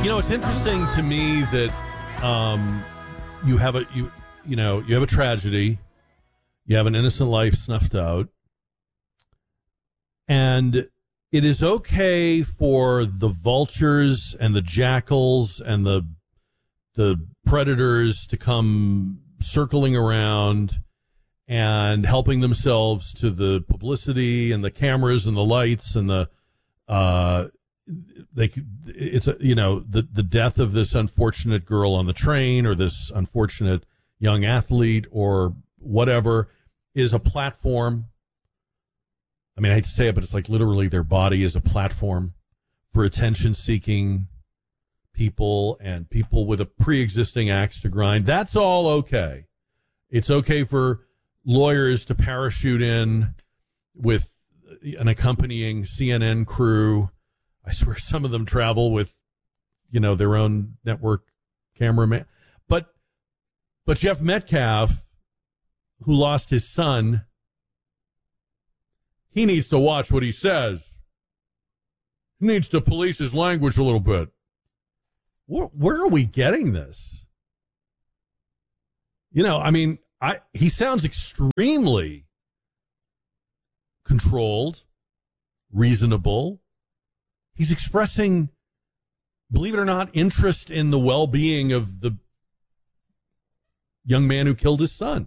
You know, it's interesting to me that you have a tragedy, you have an innocent life snuffed out, and it is okay for the vultures and the jackals and the predators to come circling around and helping themselves to the publicity and the cameras and the lights and the the death of this unfortunate girl on the train or this unfortunate young athlete or whatever is a platform. I mean, I hate to say it, but it's like literally their body is a platform for attention-seeking people and people with a pre-existing axe to grind. That's all okay. It's okay for lawyers to parachute in with an accompanying CNN crew. I swear some of them travel with, their own network cameraman. But Jeff Metcalf, who lost his son, he needs to watch what he says. He needs to police his language a little bit. Where are we getting this? He sounds extremely controlled, reasonable. He's expressing, believe it or not, interest in the well-being of the young man who killed his son.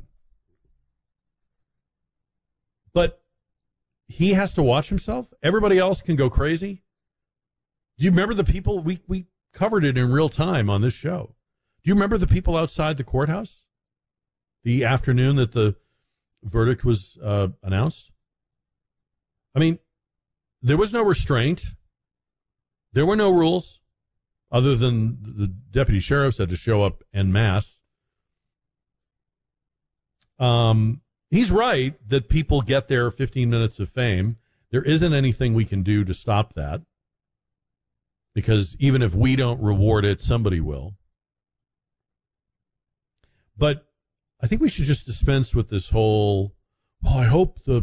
But he has to watch himself. Everybody else can go crazy. Do you remember the people? We covered it in real time on this show. Do you remember the people outside the courthouse the afternoon that the verdict was announced? I mean, there was no restraint. There were no rules other than the deputy sheriffs had to show up en masse. He's right that people get their 15 minutes of fame. There isn't anything we can do to stop that because even if we don't reward it, somebody will. But I think we should just dispense with this whole, I hope that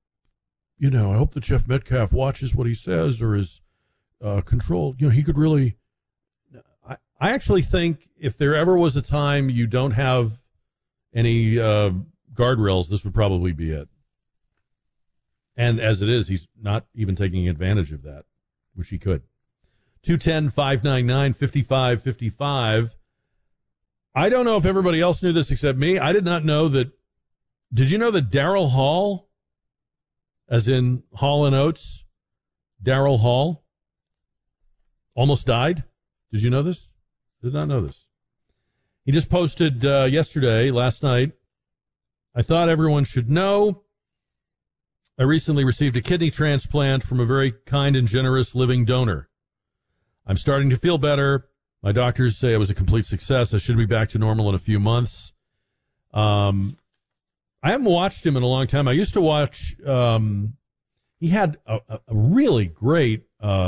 Jeff Metcalf watches what he says or is controlled. He could really. I actually think if there ever was a time you don't have any guardrails, this would probably be it. And as it is, he's not even taking advantage of that, which he could. 210-599-5555. I don't know if everybody else knew this except me. I did not know that. Did you know that Daryl Hall, as in Hall & Oates, Daryl Hall, almost died? Did you know this? Did not know this. He just posted last night, I thought everyone should know. I recently received a kidney transplant from a very kind and generous living donor. I'm starting to feel better. My doctors say I was a complete success. I should be back to normal in a few months. I haven't watched him in a long time. I used to watch, he had a really great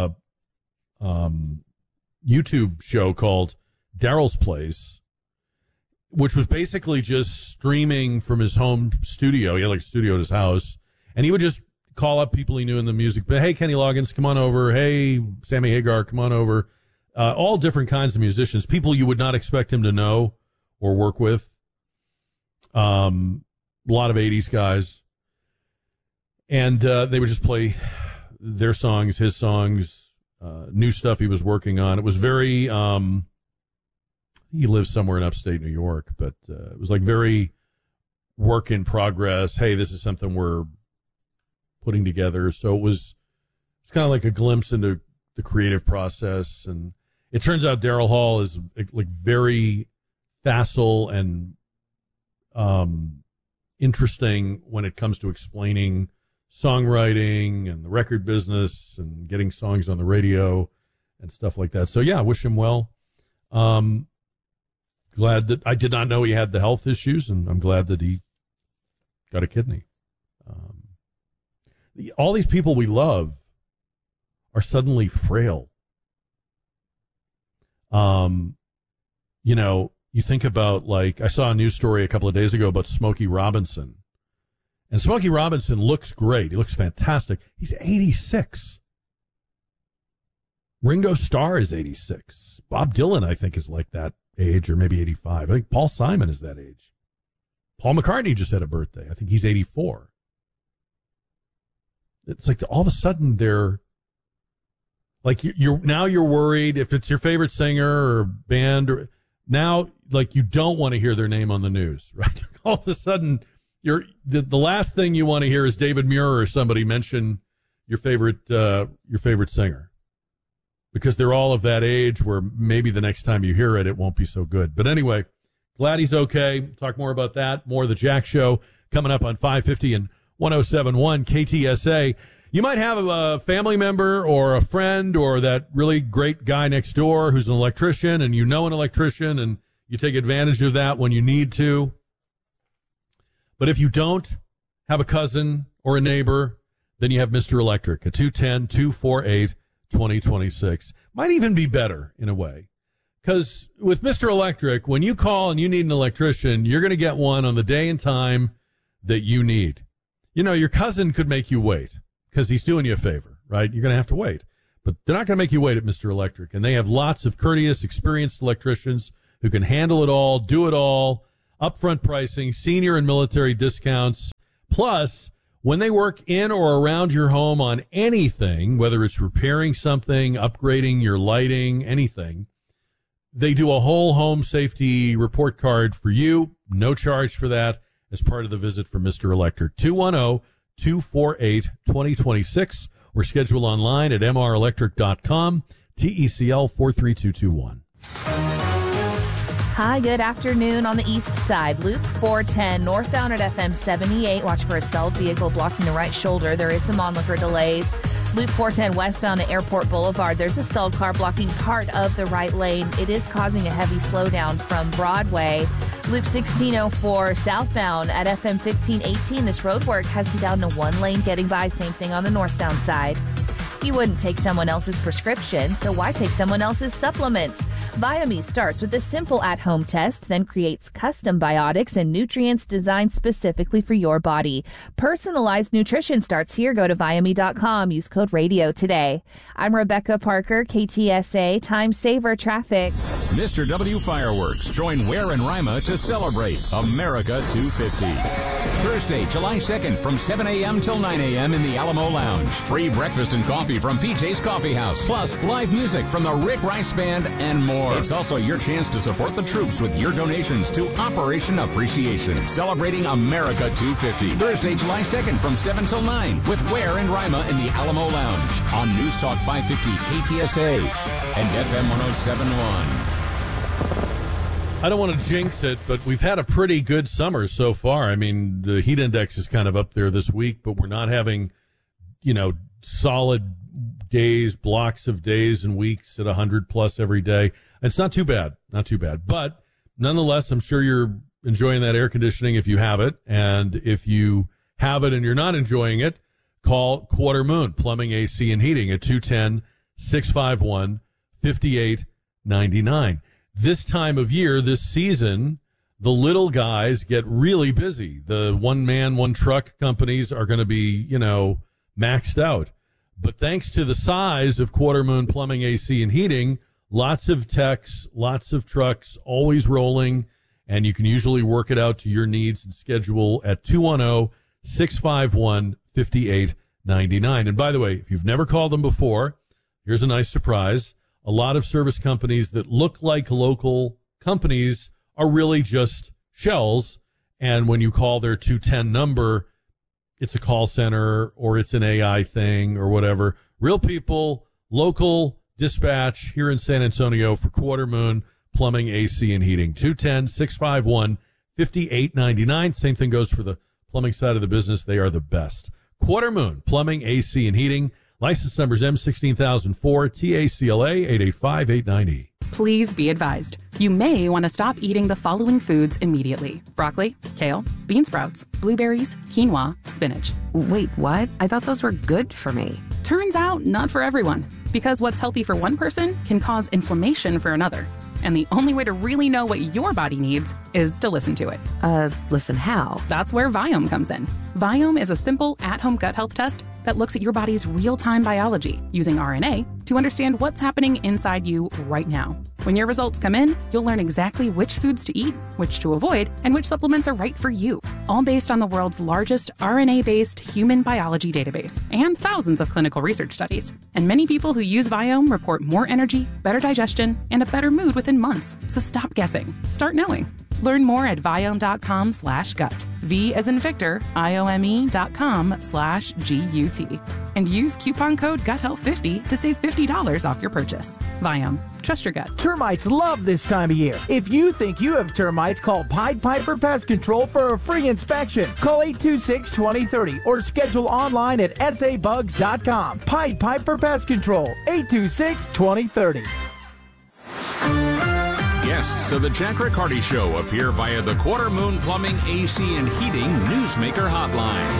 YouTube show called Daryl's Place, which was basically just streaming from his home studio. He had like a studio at his house, and he would just call up people he knew in the music. But hey, Kenny Loggins, come on over. Hey, Sammy Hagar, come on over. All different kinds of musicians, people you would not expect him to know or work with. A lot of 80s guys. And they would just play their songs, his songs, new stuff he was working on. It was very, he lives somewhere in upstate New York, but it was like very work in progress. Hey, this is something we're putting together. So it's kind of like a glimpse into the creative process. And it turns out Daryl Hall is like very facile and interesting when it comes to explaining songwriting and the record business and getting songs on the radio and stuff like that. So yeah, I wish him well. Glad that I did not know he had the health issues, and I'm glad that he got a kidney. All these people we love are suddenly frail. You think about, like, I saw a news story a couple of days ago about Smokey Robinson. And Smokey Robinson looks great. He looks fantastic. He's 86. Ringo Starr is 86. Bob Dylan, I think, is like that age, or maybe 85. I think Paul Simon is that age. Paul McCartney just had a birthday. I think he's 84. It's like all of a sudden they're like you're worried if it's your favorite singer or band, or now like you don't want to hear their name on the news, right? All of a sudden the last thing you want to hear is David Muir or somebody mention your favorite singer, because they're all of that age where maybe the next time you hear it, it won't be so good. But anyway, glad he's okay. Talk more about that. More of the Jack Show coming up on 550 and 107.1 KTSA. You might have a family member or a friend or that really great guy next door who's an electrician, and you know an electrician, and you take advantage of that when you need to. But if you don't have a cousin or a neighbor, then you have Mr. Electric at 210-248-2026. Might even be better in a way. Because with Mr. Electric, when you call and you need an electrician, you're going to get one on the day and time that you need. You know, your cousin could make you wait because he's doing you a favor, right? You're going to have to wait. But they're not going to make you wait at Mr. Electric. And they have lots of courteous, experienced electricians who can handle it all, do it all, upfront pricing, senior and military discounts. Plus, when they work in or around your home on anything, whether it's repairing something, upgrading your lighting, anything, they do a whole home safety report card for you. No charge for that as part of the visit for Mr. Electric. 210-248-2026 or schedule online at mrelectric.com. TECL 43221. Hi, good afternoon. On the east side, Loop 410 northbound at FM 78. Watch for a stalled vehicle blocking the right shoulder. There is some onlooker delays. Loop 410 westbound at Airport Boulevard. There's a stalled car blocking part of the right lane. It is causing a heavy slowdown from Broadway. Loop 1604 southbound at FM 1518. This road work has you down to one lane getting by. Same thing on the northbound side. You wouldn't take someone else's prescription, so why take someone else's supplements? Viame starts with a simple at-home test, then creates custom biotics and nutrients designed specifically for your body. Personalized nutrition starts here. Go to Viame.com. Use code RADIO today. I'm Rebecca Parker, KTSA Time Saver Traffic. Mr. W Fireworks join Ware and Rima to celebrate America 250. Thursday, July 2nd from 7 a.m. till 9 a.m. in the Alamo Lounge. Free breakfast and coffee from PJ's Coffee House. Plus live music from the Rick Rice Band and more. It's also your chance to support the troops with your donations to Operation Appreciation. Celebrating America 250. Thursday, July 2nd from 7 till 9 with Ware and Rima in the Alamo Lounge on News Talk 550 KTSA and FM 107.1. I don't want to jinx it, but we've had a pretty good summer so far. I mean, the heat index is kind of up there this week, but we're not having, solid days, blocks of days and weeks at 100 plus every day. It's not too bad, But nonetheless, I'm sure you're enjoying that air conditioning if you have it. And if you have it and you're not enjoying it, call Quarter Moon Plumbing, AC, and Heating at 210-651-5899. This time of year, this season, the little guys get really busy. The one-man, one-truck companies are going to be, maxed out. But thanks to the size of Quarter Moon Plumbing, AC, and Heating, lots of techs, lots of trucks, always rolling, and you can usually work it out to your needs and schedule at 210-651-5899. And by the way, if you've never called them before, here's a nice surprise. A lot of service companies that look like local companies are really just shells. And when you call their 210 number, it's a call center or it's an AI thing or whatever. Real people, local dispatch here in San Antonio for Quarter Moon Plumbing, AC, and Heating. 210-651-5899. Same thing goes for the plumbing side of the business. They are the best. Quarter Moon Plumbing, AC, and Heating. License numbers M16004, TACLA 88589E. Please be advised. You may want to stop eating the following foods immediately. Broccoli, kale, bean sprouts, blueberries, quinoa, spinach. Wait, what? I thought those were good for me. Turns out, not for everyone. Because what's healthy for one person can cause inflammation for another. And the only way to really know what your body needs is to listen to it. Listen how? That's where Viome comes in. Viome is a simple, at-home gut health test that looks at your body's real-time biology using RNA to understand what's happening inside you right now. When your results come in, you'll learn exactly which foods to eat, which to avoid, and which supplements are right for you, all based on the world's largest RNA-based human biology database and thousands of clinical research studies. And many people who use Viome report more energy, better digestion, and a better mood within months. So stop guessing. Start knowing. Learn more at Viome.com/gut. V as in Victor, IOME.com/GUT. And use coupon code GUTHEALTH50 to save $50 off your purchase. Viome. Trust your gut. Termites love this time of year. If you think you have termites, call Pied Piper Pest Control for a free inspection. Call 826-2030 or schedule online at sabugs.com. Pied Piper Pest Control, 826-2030. Guests of the Jack Riccardi Show appear via the Quarter Moon Plumbing, AC, and Heating Newsmaker Hotline.